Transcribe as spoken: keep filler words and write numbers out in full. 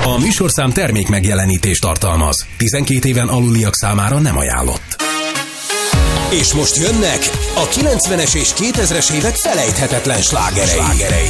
A műsorszám termék megjelenítést tartalmaz. tizenkét éven aluliak számára nem ajánlott. És most jönnek a kilencvenes és kétezres évek felejthetetlen slágerei. slágerei.